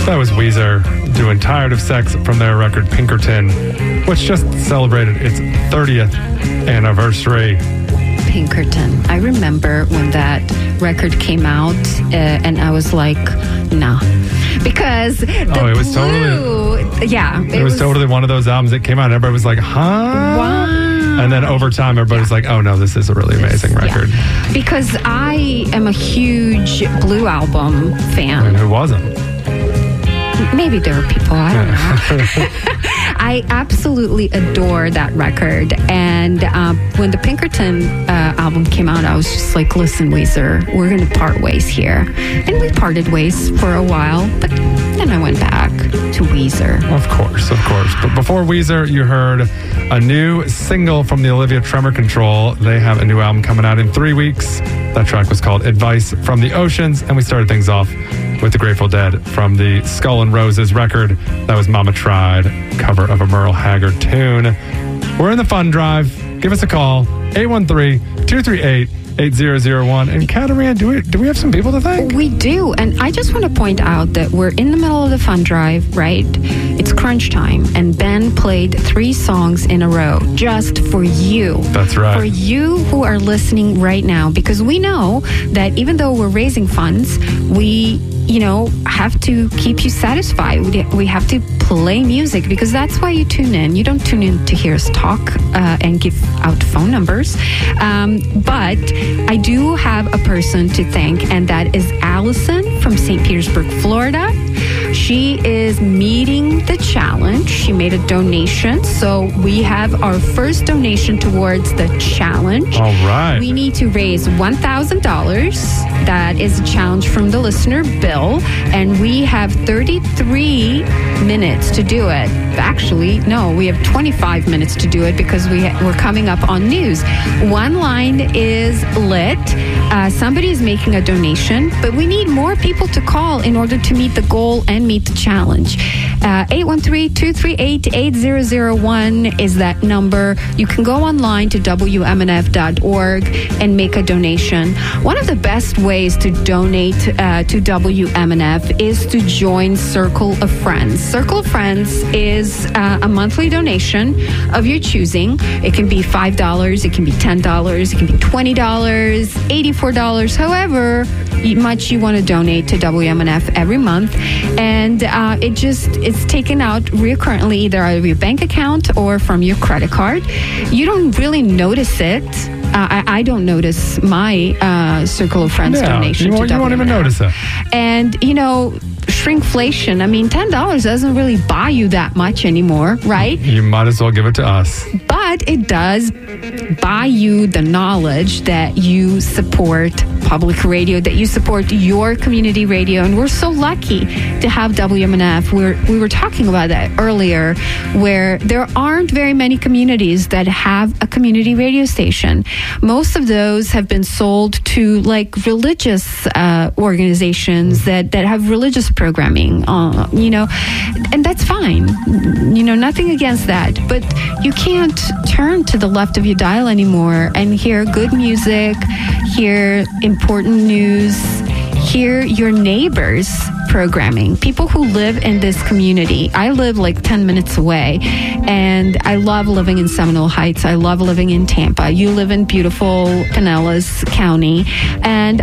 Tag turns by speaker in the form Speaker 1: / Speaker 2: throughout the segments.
Speaker 1: That was Weezer doing Tired of Sex from their record Pinkerton, which just celebrated its 30th anniversary.
Speaker 2: Pinkerton. I remember when that record came out and I was like, nah. Because
Speaker 1: it was totally one of those albums that came out and everybody was like, huh?
Speaker 2: Wow.
Speaker 1: And then over time, everybody was like, oh no, this is a really amazing record.
Speaker 2: Yeah. Because I am a huge Blue Album fan.
Speaker 1: And who wasn't?
Speaker 2: Maybe there are people, I don't know. I absolutely adore that record. And when the Pinkerton album came out, I was just like, listen, Weezer, we're going to part ways here. And we parted ways for a while, but then I went back to Weezer.
Speaker 1: Of course. But before Weezer, you heard a new single from the Olivia Tremor Control. They have a new album coming out in 3 weeks. That track was called Advice from the Oceans. And we started things off with the Grateful Dead from the Skull and Roses record. That was Mama Tried, cover of a Merle Haggard tune. We're in the fun drive. Give us a call, 813-238-8001. And Katarina, do we have some people to thank?
Speaker 2: We do. And I just want to point out that we're in the middle of the fun drive, right? It's crunch time. And Ben played 3 songs in a row just for you.
Speaker 1: That's right.
Speaker 2: For you who are listening right now. Because we know that even though we're raising funds, we have to keep you satisfied. We have to play music because that's why you tune in. You don't tune in to hear us talk and give out phone numbers. But I do have a person to thank, and that is Allison from St. Petersburg, Florida. She is meeting the challenge. She made a donation. So we have our first donation towards the challenge.
Speaker 1: All right.
Speaker 2: We need to raise $1,000. That is a challenge from the listener, Bill. And we have 33 minutes to do it. Actually, no, we have 25 minutes to do it because we're coming up on news. One line is lit. Somebody is making a donation, but we need more people to call in order to meet the goal and meet the challenge. 813-238-8001 is that number. You can go online to WMNF.org and make a donation. One of the best ways to donate to WMNF is to join Circle of Friends. Circle of Friends is a monthly donation of your choosing. It can be $5, it can be $10, it can be $20, $84, however much you want to donate to WMNF every month. And it's taken out recurrently either out of your bank account or from your credit card. You don't really notice it. I don't notice my Circle of Friends donation to WMNF.
Speaker 1: You won't even notice it.
Speaker 2: And, shrinkflation. I mean, $10 doesn't really buy you that much anymore, right?
Speaker 1: You might as well give it to us.
Speaker 2: But it does buy you the knowledge that you support public radio, that you support your community radio. And we're so lucky to have WMNF. We were talking about that earlier, where there aren't very many communities that have a community radio station. Most of those have been sold to religious organizations that have religious programming, and that's fine. Nothing against that. But you can't turn to the left of your dial anymore and hear good music, hear important news, hear your neighbors programming, people who live in this community. I live 10 minutes away, and I love living in Seminole Heights. I love living in Tampa. You live in beautiful Pinellas County, and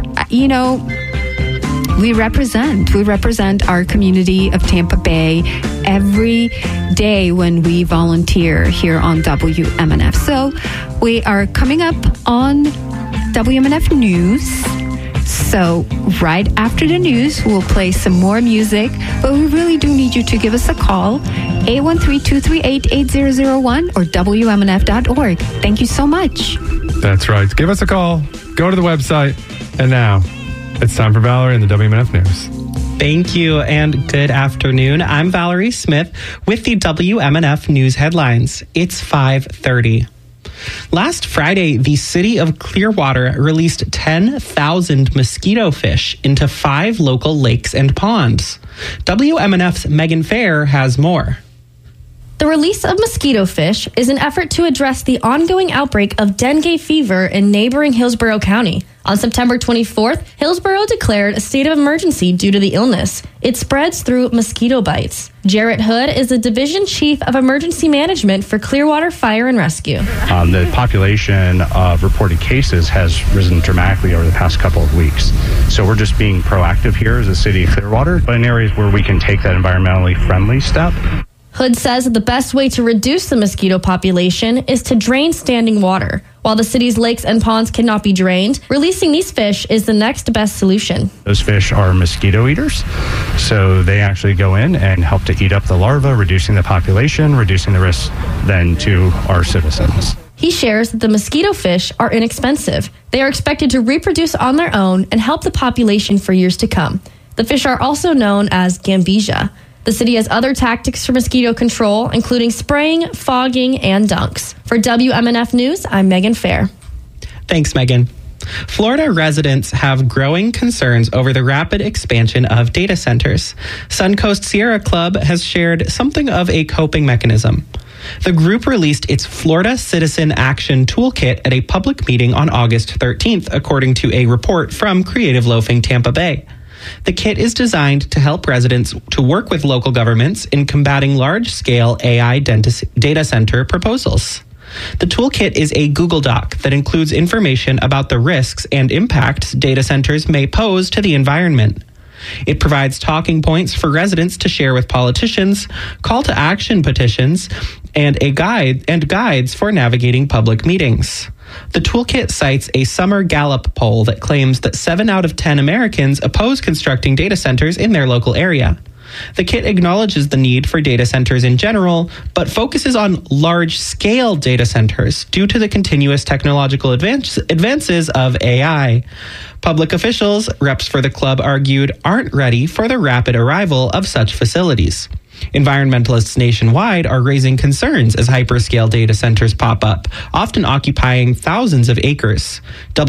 Speaker 2: we represent our community of Tampa Bay every day when we volunteer here on WMNF. So we are coming up on WMNF News. So right after the news, we'll play some more music, but we really do need you to give us a call, 813-238-8001 or WMNF.org. Thank you so much.
Speaker 1: That's right. Give us a call. Go to the website. And now it's time for Valerie and the WMNF News.
Speaker 3: Thank you and good afternoon. I'm Valerie Smith with the WMNF News headlines. It's 5:30. Last Friday, the city of Clearwater released 10,000 mosquito fish into 5 local lakes and ponds. WMNF's Megan Fair has more.
Speaker 4: The release of mosquito fish is an effort to address the ongoing outbreak of dengue fever in neighboring Hillsborough County. On September 24th, Hillsborough declared a state of emergency due to the illness. It spreads through mosquito bites. Jarrett Hood is the Division Chief of Emergency Management for Clearwater Fire and Rescue.
Speaker 5: The population of reported cases has risen dramatically over the past couple of weeks. So we're just being proactive here as a city of Clearwater, but in areas where we can take that environmentally friendly step.
Speaker 4: Hood says that the best way to reduce the mosquito population is to drain standing water. While the city's lakes and ponds cannot be drained, releasing these fish is the next best solution.
Speaker 5: Those fish are mosquito eaters, so they actually go in and help to eat up the larvae, reducing the population, reducing the risk then to our citizens.
Speaker 4: He shares that the mosquito fish are inexpensive. They are expected to reproduce on their own and help the population for years to come. The fish are also known as gambesia. The city has other tactics for mosquito control, including spraying, fogging, and dunks. For WMNF News, I'm Megan Fair.
Speaker 3: Thanks, Megan. Florida residents have growing concerns over the rapid expansion of data centers. Suncoast Sierra Club has shared something of a coping mechanism. The group released its Florida Citizen Action Toolkit at a public meeting on August 13th, according to a report from Creative Loafing Tampa Bay. The kit is designed to help residents to work with local governments in combating large-scale AI data center proposals. The toolkit is a Google Doc that includes information about the risks and impacts data centers may pose to the environment. It provides talking points for residents to share with politicians, call to action petitions, and guides for navigating public meetings. The toolkit cites a summer Gallup poll that claims that 7 out of 10 Americans oppose constructing data centers in their local area. The kit acknowledges the need for data centers in general, but focuses on large-scale data centers due to the continuous technological advances of AI. Public officials, reps for the club argued, aren't ready for the rapid arrival of such facilities. Environmentalists nationwide are raising concerns as hyperscale data centers pop up, often occupying thousands of acres.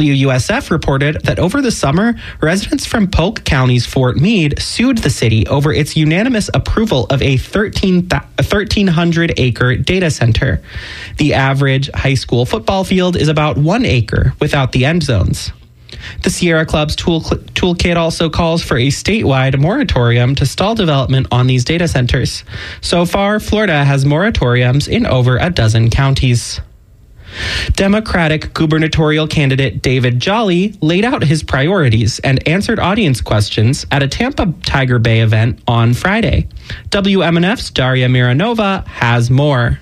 Speaker 3: WUSF reported that over the summer, residents from Polk County's Fort Meade sued the city over its unanimous approval of a 1,300-acre data center. The average high school football field is about 1 acre without the end zones. The Sierra Club's toolkit also calls for a statewide moratorium to stall development on these data centers. So far, Florida has moratoriums in over a dozen counties. Democratic gubernatorial candidate David Jolly laid out his priorities and answered audience questions at a Tampa Tiger Bay event on Friday. WMNF's Daria Mironova has more.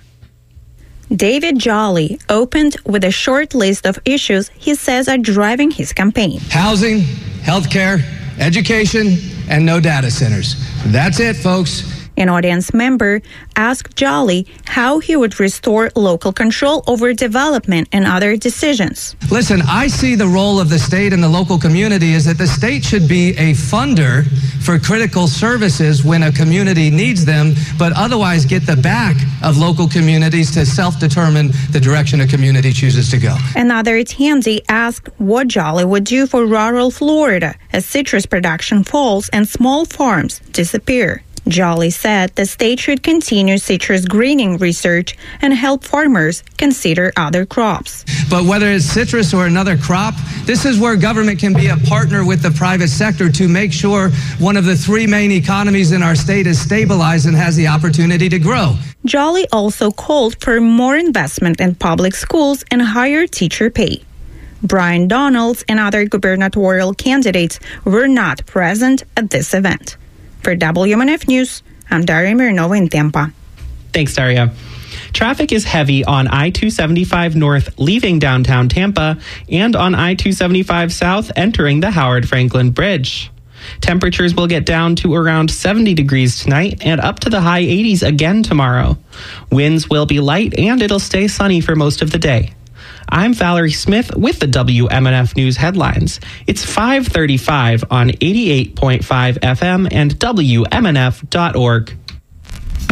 Speaker 6: David Jolly opened with a short list of issues he says are driving his campaign.
Speaker 7: Housing, healthcare, education, and no data centers. That's it, folks.
Speaker 6: An audience member asked Jolly how he would restore local control over development and other decisions.
Speaker 7: Listen, I see the role of the state and the local community is that the state should be a funder for critical services when a community needs them, but otherwise get the back of local communities to self-determine the direction a community chooses to go.
Speaker 6: Another attendee asked what Jolly would do for rural Florida as citrus production falls and small farms disappear. Jolly said the state should continue citrus greening research and help farmers consider other crops.
Speaker 7: But whether it's citrus or another crop, this is where government can be a partner with the private sector to make sure one of the 3 main economies in our state is stabilized and has the opportunity to grow.
Speaker 6: Jolly also called for more investment in public schools and higher teacher pay. Brian Donalds and other gubernatorial candidates were not present at this event. For WMNF News, I'm Daria Mironova in Tampa.
Speaker 3: Thanks, Daria. Traffic is heavy on I-275 North leaving downtown Tampa and on I-275 South entering the Howard Franklin Bridge. Temperatures will get down to around 70 degrees tonight and up to the high 80s again tomorrow. Winds will be light and it'll stay sunny for most of the day. I'm Valerie Smith with the WMNF News headlines. It's 5:35 on 88.5 FM and WMNF.org.